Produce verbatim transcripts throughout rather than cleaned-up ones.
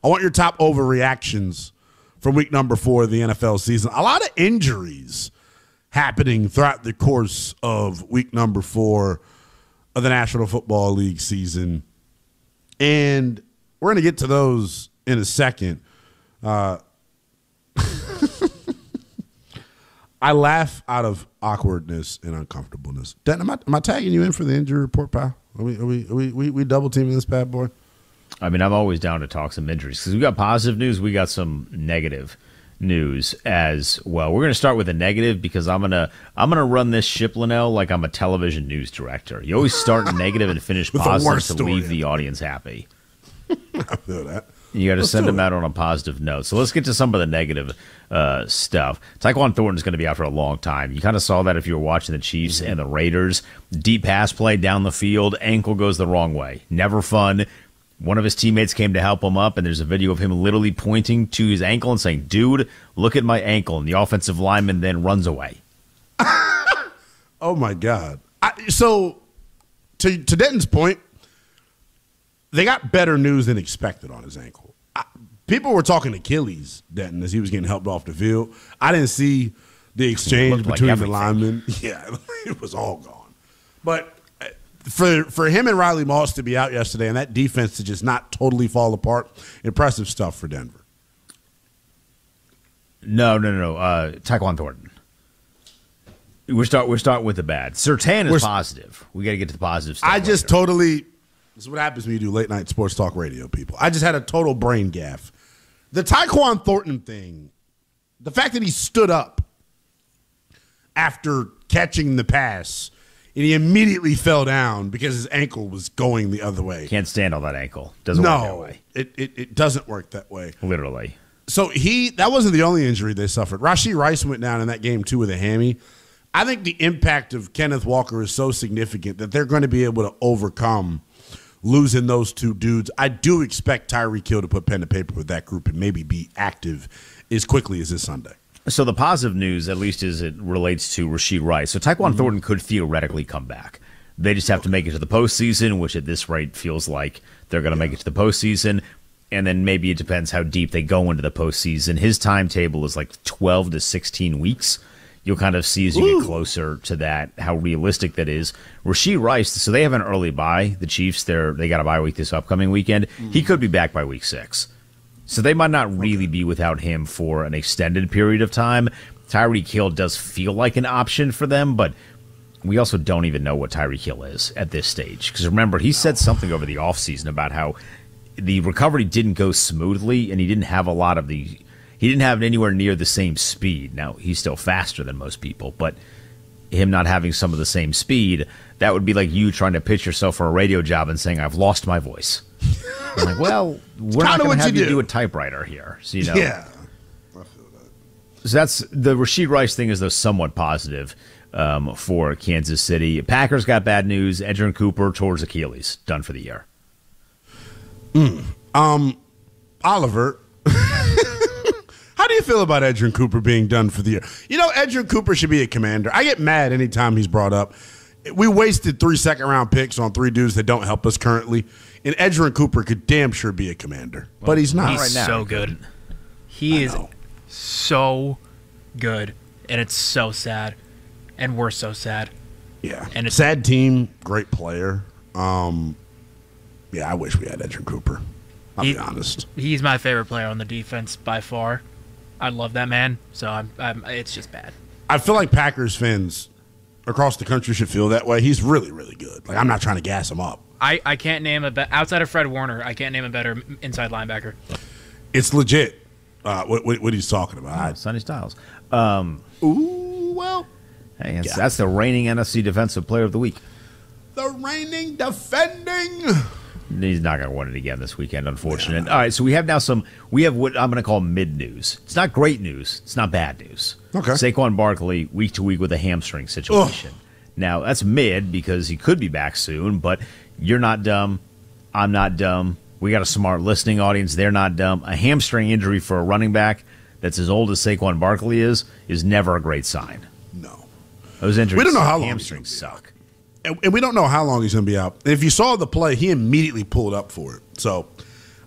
I want your top overreactions from week number four of the N F L season. A lot of injuries happening throughout the course of week number four of the National Football League season. And we're going to get to those in a second. Uh, I laugh out of awkwardness and uncomfortableness. Denton, am I, am I tagging you in for the injury report, pal? Are we, are we, are we, we, we double teaming this bad boy? I mean, I'm always down to talk some injuries because we got positive news. We got some negative news as well. We're going to start with a negative because I'm gonna I'm gonna run this ship, Linnell, like I'm a television news director. You always start negative and finish positive to leave the audience happy. I feel that. You got to Let's send them it. out on a positive note. So let's get to some of the negative uh, stuff. Tyquan Thornton's going to be out for a long time. You kind of saw that if you were watching the Chiefs and the Raiders. Deep pass play down the field, ankle goes the wrong way. Never fun. One of his teammates came to help him up, and there's a video of him literally pointing to his ankle and saying, "Dude, look at my ankle." And the offensive lineman then runs away. Oh, my God. I, so, to, to Denton's point, they got better news than expected on his ankle. I, people were talking Achilles, Denton, as he was getting helped off the field. I didn't see the exchange like between everything. the linemen. Yeah, it was all gone. But for for him and Riley Moss to be out yesterday and that defense to just not totally fall apart, impressive stuff for Denver. No, no, no, no. Uh, Tyquan Thornton. We're start. We're starting with the bad. Surtain is We're, positive. We got to get to the positive stuff. I just later. totally. This is what happens when you do late night sports talk radio, people. I just had a total brain gaffe. The Tyquan Thornton thing, the fact that he stood up after catching the pass and he immediately fell down because his ankle was going the other way. Can't stand all that ankle. Doesn't work that No, way. it, it it doesn't work that way. Literally. So he that wasn't the only injury they suffered. Rashee Rice went down in that game too with a hammy. I think the impact of Kenneth Walker is so significant that they're going to be able to overcome losing those two dudes. I do expect Tyreek Hill to put pen to paper with that group and maybe be active as quickly as this Sunday. So the positive news, at least as it relates to Rashee Rice, so Tyquan mm-hmm. Thornton could theoretically come back. They just have to make it to the postseason, which at this rate feels like they're going to yeah. make it to the postseason. And then maybe it depends how deep they go into the postseason. His timetable is like twelve to sixteen weeks. You'll kind of see as you Ooh. get closer to that how realistic that is. Rashee Rice, so they have an early bye. The Chiefs, they're, they got a bye week this upcoming weekend. Mm-hmm. He could be back by week six. So they might not really be without him for an extended period of time. Tyreek Hill does feel like an option for them, but we also don't even know what Tyreek Hill is at this stage. Because remember, he said something over the offseason about how the recovery didn't go smoothly, and he didn't have a lot of the he didn't have it anywhere near the same speed. Now, he's still faster than most people, but him not having some of the same speed, that would be like you trying to pitch yourself for a radio job and saying, "I've lost my voice." I'm like, well, we're not going to have you do. do a typewriter here. So, you know. Yeah. I feel that. So that's the Rashee Rice thing is though somewhat positive um, for Kansas City. Packers got bad news. Edgerrin Cooper towards Achilles, done for the year. Mm. Um, Oliver, how do you feel about Edgerrin Cooper being done for the year? You know, Edgerrin Cooper should be a commander. I get mad anytime he's brought up. We wasted three second-round picks on three dudes that don't help us currently. And Edgerrin Cooper could damn sure be a commander, well, but he's not. He's right now. so good. He I is know. so good, and it's so sad, and we're so sad. Yeah, and it's sad team, great player. Um, yeah, I wish we had Edgerrin Cooper. I'll he, be honest. He's my favorite player on the defense by far. I love that man, so I'm, I'm. It's just bad. I feel like Packers fans across the country should feel that way. He's really, really good. Like I'm not trying to gas him up. I, I can't name a be- outside of Fred Warner. I can't name a better inside linebacker. It's legit. Uh, what, what what he's talking about? Oh, Sonny Styles. Um, Ooh, well, hey, that's, yeah. that's the reigning N F C Defensive Player of the Week. The reigning defending. He's not going to win it again this weekend, unfortunately. Yeah. All right, so we have now some. We have what I'm going to call mid news. It's not great news. It's not bad news. Okay. Saquon Barkley week to week with a hamstring situation. Ugh. Now that's mid because he could be back soon, but. You're not dumb. I'm not dumb. We got a smart listening audience. They're not dumb. A hamstring injury for a running back that's as old as Saquon Barkley is is never a great sign. No. Those injuries, we don't know how long hamstrings suck. And, and we don't know how long he's going to be out. And if you saw the play, he immediately pulled up for it. So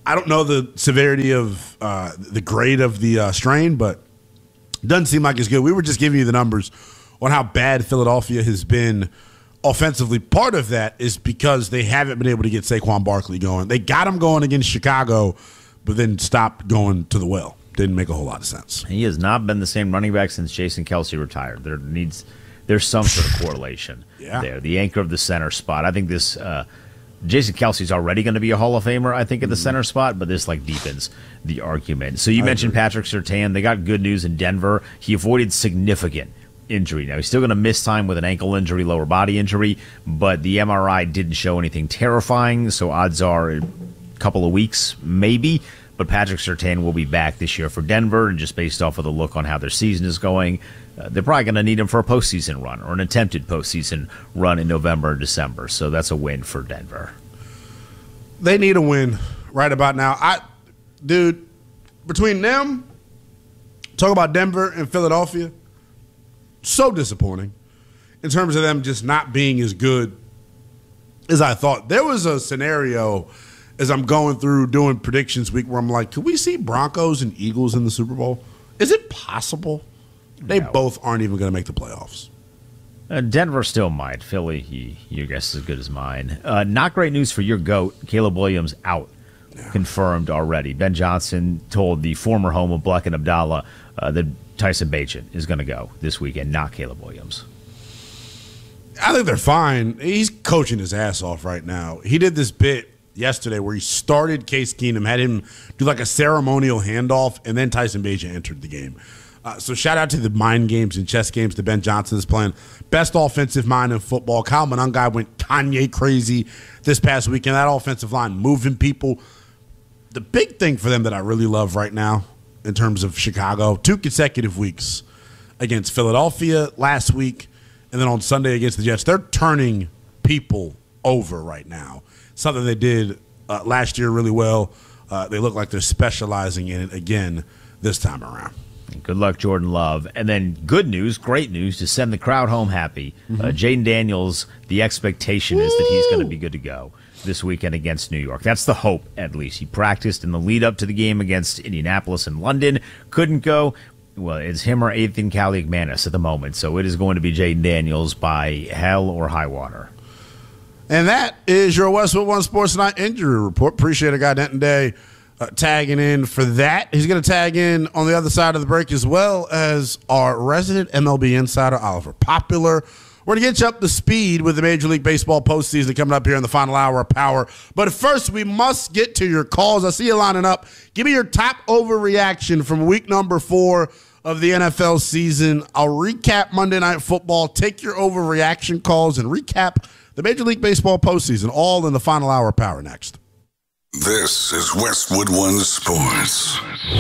I don't know the severity of uh, the grade of the uh, strain, but it doesn't seem like it's good. We were just giving you the numbers on how bad Philadelphia has been offensively. Part of that is because they haven't been able to get Saquon Barkley going. They got him going against Chicago, but then stopped going to the well. Didn't make a whole lot of sense. He has not been the same running back since Jason Kelce retired. There needs there's some sort of correlation yeah. there. The anchor of the center spot. I think this uh, Jason Kelce's already going to be a Hall of Famer, I think, at the mm. center spot, but this like deepens the argument. So you I mentioned agree. Patrick Surtain. They got good news in Denver. He avoided significant injury. Now, he's still going to miss time with an ankle injury, lower body injury, but the M R I didn't show anything terrifying, so odds are a couple of weeks, maybe. But Patrick Surtain will be back this year for Denver, and just based off of the look on how their season is going, uh, they're probably going to need him for a postseason run or an attempted postseason run in November or December. So that's a win for Denver. They need a win right about now. I, dude, between them, talk about Denver and Philadelphia, so disappointing in terms of them just not being as good as I thought. There was a scenario as I'm going through doing predictions week where I'm like, could we see Broncos and Eagles in the Super Bowl? Is it possible? They no. both aren't even going to make the playoffs. Uh, Denver still might. Philly, he, your guess is as good as mine. Uh, not great news for your GOAT. Caleb Williams out. Yeah. Confirmed already. Ben Johnson told the former home of Bleck and Abdallah uh, that Tyson Bagent is going to go this weekend, not Caleb Williams. I think they're fine. He's coaching his ass off right now. He did this bit yesterday where he started Case Keenum, had him do like a ceremonial handoff, and then Tyson Bagent entered the game. Uh, so shout out to the mind games and chess games that Ben Johnson is playing. Best offensive mind in football. Kyle Monangai went Kanye crazy this past weekend. That offensive line moving people. The big thing for them that I really love right now in terms of Chicago, two consecutive weeks against Philadelphia last week, and then on Sunday against the Jets. They're turning people over right now. Something they did uh, last year really well. Uh, they look like they're specializing in it again this time around. Good luck, Jordan Love. And then good news, great news, to send the crowd home happy. Mm-hmm. Uh, Jaden Daniels, the expectation Woo! is that he's going to be good to go this weekend against New York. That's the hope, at least. He practiced in the lead-up to the game against Indianapolis and London. Couldn't go. Well, it's him or Ethan Kaliakmanis at the moment. So it is going to be Jaden Daniels by hell or high water. And that is your Westwood One Sports Night injury report. Appreciate a guy Denton Day uh, tagging in for that. He's going to tag in on the other side of the break as well as our resident M L B insider, Oliver Popular. We're going to get you up to speed with the Major League Baseball postseason coming up here in the final hour of Power. But first, we must get to your calls. I see you lining up. Give me your top overreaction from week number four of the N F L season. I'll recap Monday Night Football, take your overreaction calls, and recap the Major League Baseball postseason, all in the final hour of Power next. This is Westwood One Sports.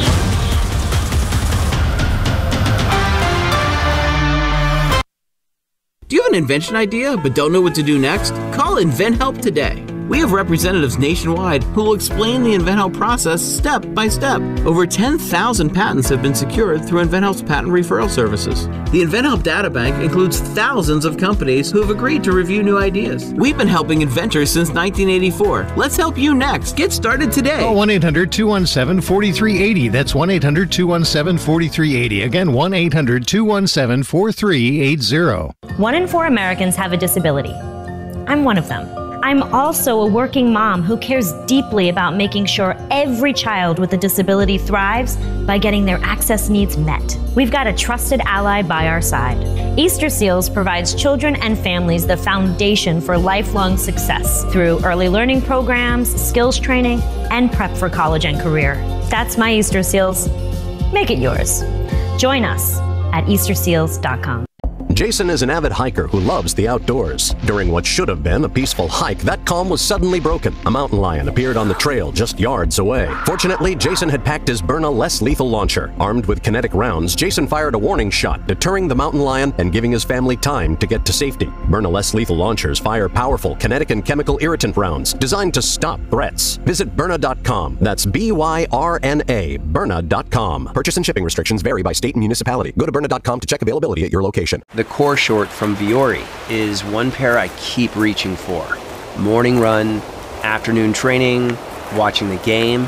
Do you have an invention idea but don't know what to do next? Call InventHelp today. We have representatives nationwide who will explain the InventHelp process step by step. Over ten thousand patents have been secured through InventHelp's patent referral services. The InventHelp data bank includes thousands of companies who have agreed to review new ideas. We've been helping inventors since nineteen eighty-four. Let's help you next. Get started today. Call one eight hundred two one seven four three eight zero. That's one eight hundred two one seven four three eight zero. Again, one eight hundred two one seven four three eight zero. One in four Americans have a disability. I'm one of them. I'm also a working mom who cares deeply about making sure every child with a disability thrives by getting their access needs met. We've got a trusted ally by our side. Easter Seals provides children and families the foundation for lifelong success through early learning programs, skills training, and prep for college and career. That's my Easter Seals. Make it yours. Join us at easter seals dot com. Jason is an avid hiker who loves the outdoors. During what should have been a peaceful hike, that calm was suddenly broken. A mountain lion appeared on the trail just yards away. Fortunately, Jason had packed his Byrna less lethal launcher. Armed with kinetic rounds, Jason fired a warning shot, deterring the mountain lion and giving his family time to get to safety. Byrna less lethal launchers fire powerful kinetic and chemical irritant rounds designed to stop threats. Visit Byrna dot com. That's B Y R N A, Byrna dot com. Purchase and shipping restrictions vary by state and municipality. Go to Byrna dot com to check availability at your location. The core short from Viore is one pair I keep reaching for. Morning run, afternoon training, watching the game.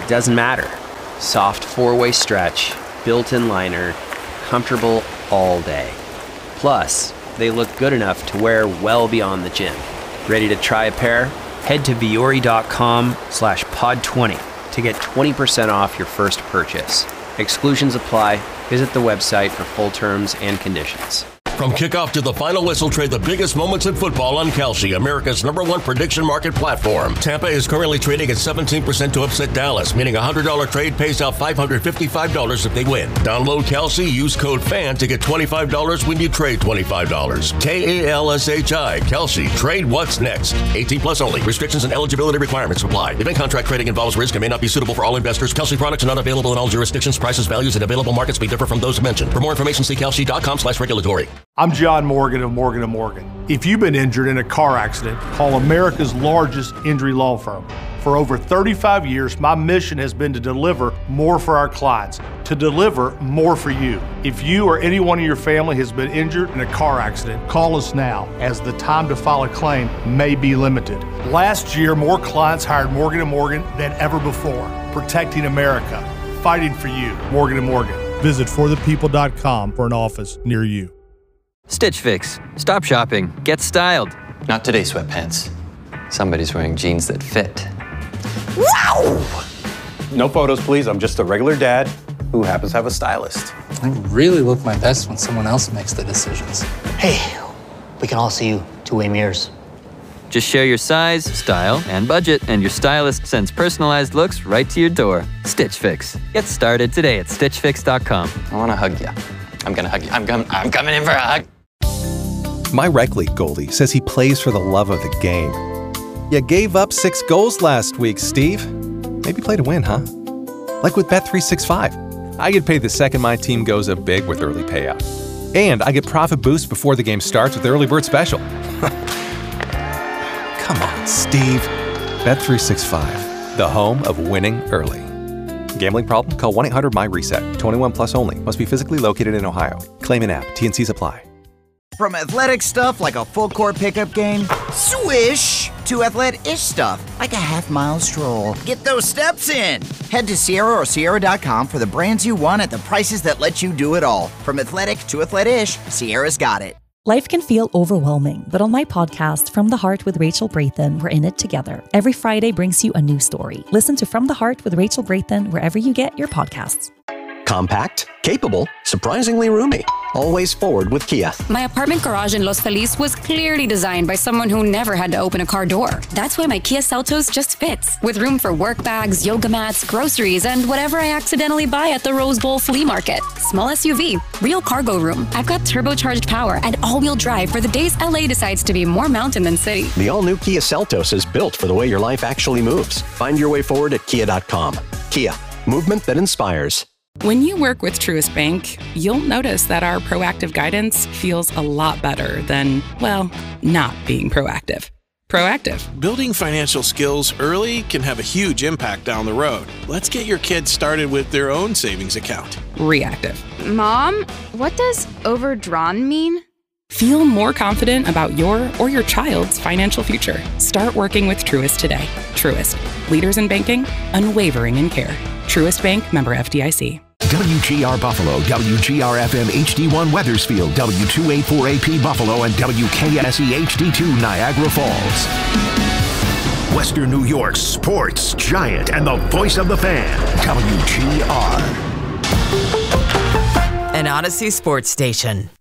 Doesn't matter. Soft four-way stretch, built-in liner, comfortable all day. Plus, they look good enough to wear well beyond the gym. Ready to try a pair? Head to Vuori.com slash pod 20 to get twenty percent off your first purchase. Exclusions apply. Visit the website for full terms and conditions. From kickoff to the final whistle, trade the biggest moments in football on Kalshi, America's number one prediction market platform. Tampa is currently trading at seventeen percent to upset Dallas, meaning a one hundred dollars trade pays out five hundred fifty-five dollars if they win. Download Kalshi, use code FAN to get twenty-five dollars when you trade twenty-five dollars. K A L S H I, Kalshi. Trade what's next. eighteen plus only. Restrictions and eligibility requirements apply. Event contract trading involves risk and may not be suitable for all investors. Kalshi products are not available in all jurisdictions. Prices, values, and available markets may differ from those mentioned. For more information, see Kalshi.com slash regulatory. I'm John Morgan of Morgan and Morgan. If you've been injured in a car accident, call America's largest injury law firm. For over thirty-five years, my mission has been to deliver more for our clients, to deliver more for you. If you or anyone in your family has been injured in a car accident, call us now, as the time to file a claim may be limited. Last year, more clients hired Morgan and Morgan than ever before, protecting America, fighting for you. Morgan and Morgan. Visit for the people dot com for an office near you. Stitch Fix. Stop shopping. Get styled. Not today, sweatpants. Somebody's wearing jeans that fit. Wow! No photos, please. I'm just a regular dad who happens to have a stylist. I really look my best when someone else makes the decisions. Hey, we can all see you two-way mirrors. Just share your size, style, and budget, and your stylist sends personalized looks right to your door. Stitch Fix. Get started today at stitch fix dot com. I want to hug you. I'm going to hug you. I'm, com- I'm coming in for a hug. My rec league goalie says he plays for the love of the game. You gave up six goals last week, Steve. Maybe play to win, huh? Like with Bet three sixty-five. I get paid the second my team goes up big with early payout. And I get profit boost before the game starts with the early bird special. Come on, Steve. Bet three sixty-five, the home of winning early. Gambling problem? Call one eight hundred my reset. twenty-one plus only. Must be physically located in Ohio. Claim in app. T and Cs apply. From athletic stuff like a full court pickup game, swish, to athlete-ish stuff like a half mile stroll. Get those steps in. Head to Sierra or Sierra dot com for the brands you want at the prices that let you do it all. From athletic to athlete-ish, Sierra's got it. Life can feel overwhelming, but on my podcast, From the Heart with Rachel Brathen, we're in it together. Every Friday brings you a new story. Listen to From the Heart with Rachel Brathen wherever you get your podcasts. Compact, capable, surprisingly roomy. Always forward with Kia. My apartment garage in Los Feliz was clearly designed by someone who never had to open a car door. That's why my Kia Seltos just fits, with room for work bags, yoga mats, groceries, and whatever I accidentally buy at the Rose Bowl flea market. Small S U V, real cargo room. I've got turbocharged power and all-wheel drive for the days L A decides to be more mountain than city. The all-new Kia Seltos is built for the way your life actually moves. Find your way forward at kia dot com. Kia, movement that inspires. When you work with Truist Bank, you'll notice that our proactive guidance feels a lot better than, well, not being proactive. Proactive. Building financial skills early can have a huge impact down the road. Let's get your kids started with their own savings account. Reactive. Mom, what does overdrawn mean? Feel more confident about your or your child's financial future. Start working with Truist today. Truist. Leaders in banking, unwavering in care. Truist Bank, member F D I C. W G R Buffalo, W G R F M H D one Weathersfield, W two eighty-four A P Buffalo, and W K S E H D two Niagara Falls. Western New York's sports giant and the voice of the fan, W G R. An Odyssey sports station.